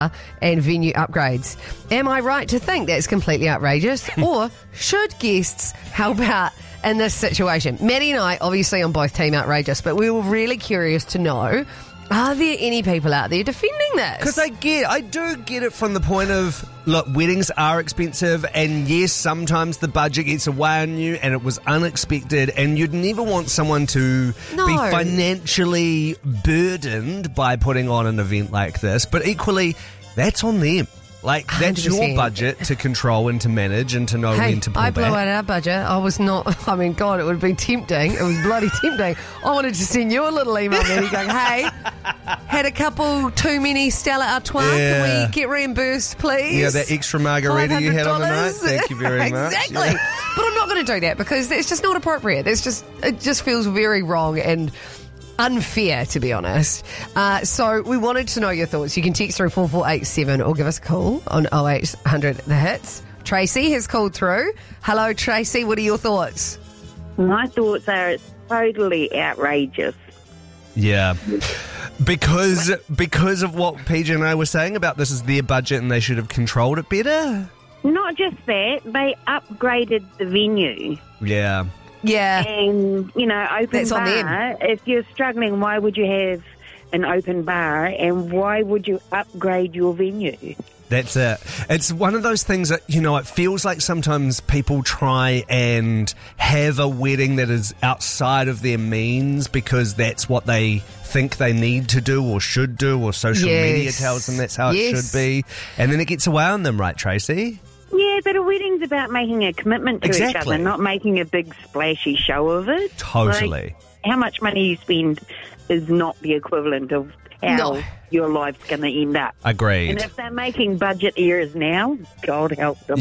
and venue upgrades. Am I right to think that's completely outrageous? Or should guests help out in this situation? Maddie and I, obviously on both team outrageous, but we were really curious to know, are there any people out there defending this? Because I do get it from the point of, look, weddings are expensive, and yes, sometimes the budget gets away on you, and it was unexpected, and you'd never want someone to be financially burdened by putting on an event like this, but equally, that's on them. Like, that's 100%. your budget to control and to manage and to know when to pull I back. blew out our budget. I was not, I mean, God, it would be tempting. It was bloody tempting. I wanted to send you a little email, Maddie, going, hey, had a couple too many Stella Artois. Yeah. Can we get reimbursed, please? Yeah, that extra margarita you had on the night. Thank you very much. Exactly. Yeah. But I'm not going to do that because it's just not appropriate. It just feels very wrong and unfair, to be honest. So we wanted to know your thoughts. You can text through 4487 or give us a call on 0800 The Hits. Tracy has called through. Hello, Tracy. What are your thoughts? My thoughts are it's totally outrageous. Yeah. Because of what PJ and I were saying about this is their budget and they should have controlled it better? Not just that, they upgraded the venue. Yeah. Yeah. And, open That's on them. bar, if you're struggling, why would you have an open bar and why would you upgrade your venue? That's it. It's one of those things that, it feels like sometimes people try and have a wedding that is outside of their means because that's what they think they need to do or should do, or social media tells them that's how it should be. And then it gets away on them, right, Tracy? Yeah, but a wedding's about making a commitment to each other, not making a big splashy show of it. Totally. Like, how much money you spend is not the equivalent of how your life's going to end up. Agreed. And if they're making budget ears now, God help them.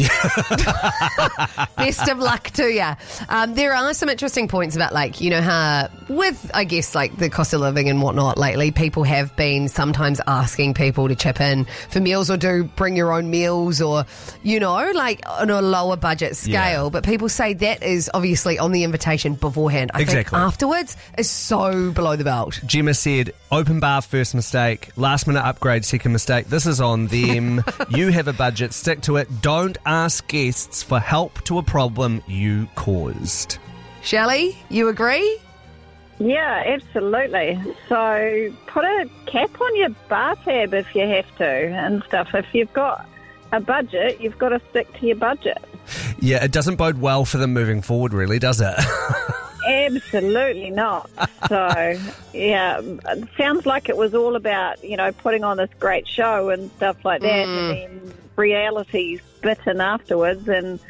Best of luck to you. There are some interesting points about, how with, I guess, the cost of living and whatnot lately, people have been sometimes asking people to chip in for meals or do bring your own meals or, on a lower budget scale. But people say that is obviously on the invitation beforehand. I think afterwards is so below the belt. Gemma said, open bar first mistake, last minute upgrade second mistake. This is on them. You have a budget, stick to it. Don't ask guests for help to a problem you caused. Shelley, you agree? Yeah, absolutely. So put a cap on your bar tab if you have to and stuff. If you've got a budget, you've got to stick to your budget. Yeah, it doesn't bode well for them moving forward, really, does it? Absolutely not. So, yeah, it sounds like it was all about, putting on this great show and stuff like that, and then reality's bitten afterwards, and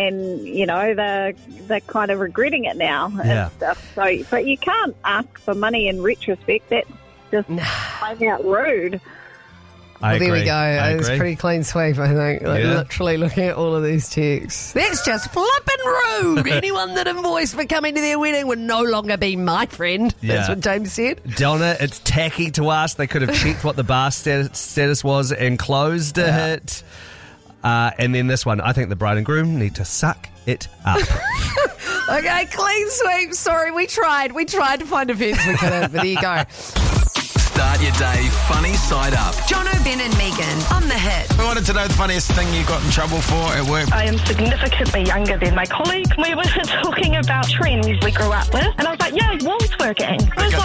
they're kind of regretting it now and stuff. So, but you can't ask for money in retrospect. That's just plain out rude. Well, there we go. It was pretty clean sweep, I think. Literally looking at all of these texts. That's just flippin' rude. Anyone that invoiced for coming to their wedding would no longer be my friend. That's what James said. Donna, it's tacky to ask. They could have checked what the bar status was and closed it. And then this one, I think the bride and groom need to suck it up. Okay, clean sweep. Sorry, we tried. We tried to find a fence. We couldn't, but there you go. Start your day funny side up. Jono, Ben and Megan on The Hit. We wanted to know the funniest thing you got in trouble for at work. I am significantly younger than my colleague. We were talking about trends we grew up with, and I was like, yeah, walls working. I was like,